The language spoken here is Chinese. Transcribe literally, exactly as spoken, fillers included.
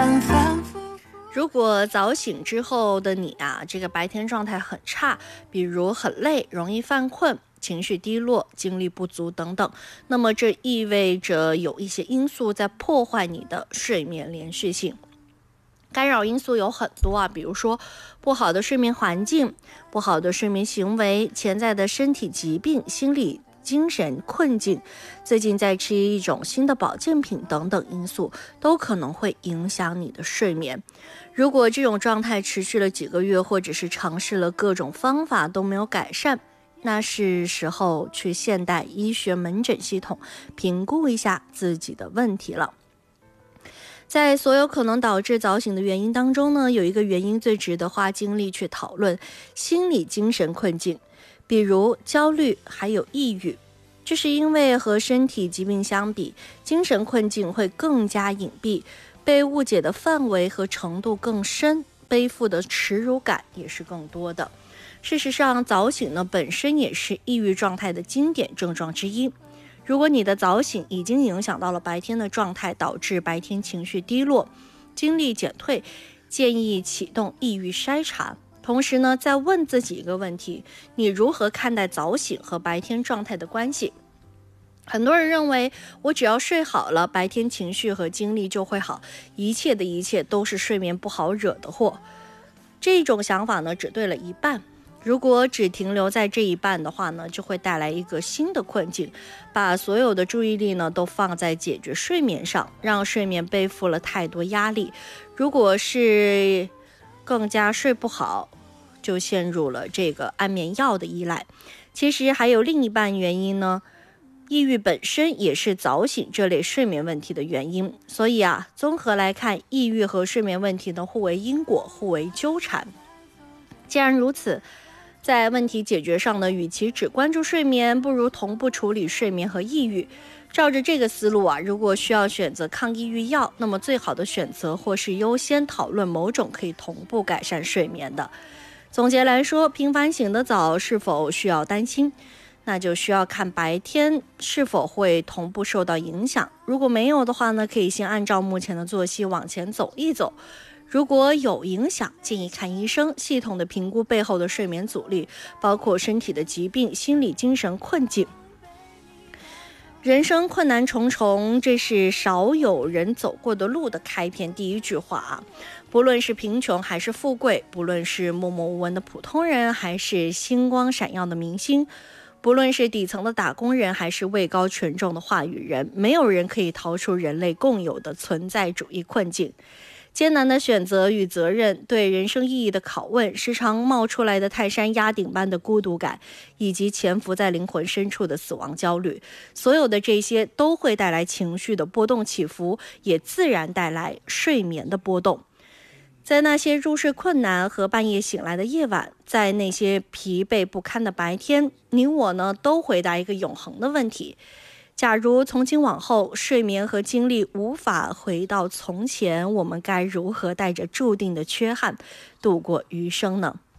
反反复复。 如果早醒之后的你啊，这个白天状态很差，比如很累，容易犯困，情绪低落，精力不足等等，那么这意味着有一些因素在破坏你的睡眠连续性。干扰因素有很多啊，比如说不好的睡眠环境、不好的睡眠行为、潜在的身体疾病、心理精神困境，最近在吃一种新的保健品等等因素，都可能会影响你的睡眠。如果这种状态持续了几个月，或者是尝试了各种方法都没有改善，那是时候去现代医学门诊系统评估一下自己的问题了。在所有可能导致早醒的原因当中呢，有一个原因最值得花精力去讨论，心理精神困境，比如焦虑还有抑郁。这是因为和身体疾病相比，精神困境会更加隐蔽，被误解的范围和程度更深，背负的耻辱感也是更多的。事实上，早醒呢本身也是抑郁状态的经典症状之一。如果你的早醒已经影响到了白天的状态，导致白天情绪低落、精力减退，建议启动抑郁筛查。同时呢，再问自己一个问题：你如何看待早醒和白天状态的关系？很多人认为，我只要睡好了，白天情绪和精力就会好，一切的一切都是睡眠不好惹的祸。这种想法呢，只对了一半。如果只停留在这一半的话呢，就会带来一个新的困境，把所有的注意力呢都放在解决睡眠上，让睡眠背负了太多压力。如果是更加睡不好，就陷入了这个安眠药的依赖。其实还有另一半原因呢，抑郁本身也是早醒这类睡眠问题的原因。所以啊，综合来看，抑郁和睡眠问题呢互为因果，互为纠缠。既然如此，在问题解决上呢，与其只关注睡眠，不如同步处理睡眠和抑郁。照着这个思路啊，如果需要选择抗抑郁药，那么最好的选择或是优先讨论某种可以同步改善睡眠的。总结来说，频繁醒得早是否需要担心？那就需要看白天是否会同步受到影响。如果没有的话呢，可以先按照目前的作息往前走一走。如果有影响，建议看医生，系统的评估背后的睡眠阻力，包括身体的疾病、心理精神困境。人生困难重重，这是少有人走过的路的开篇第一句话啊。不论是贫穷还是富贵，不论是默默无闻的普通人，还是星光闪耀的明星，不论是底层的打工人，还是位高权重的话语人，没有人可以逃出人类共有的存在主义困境。艰难的选择与责任，对人生意义的拷问，时常冒出来的泰山压顶般的孤独感，以及潜伏在灵魂深处的死亡焦虑，所有的这些都会带来情绪的波动起伏，也自然带来睡眠的波动。在那些入睡困难和半夜醒来的夜晚，在那些疲惫不堪的白天，你我呢都回答一个永恒的问题：假如从今往后睡眠和精力无法回到从前，我们该如何带着注定的缺憾度过余生呢？